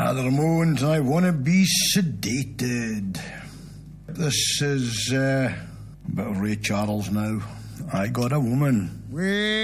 the moment I want to be sedated. This is a bit of Ray Charles now. I Got a Woman.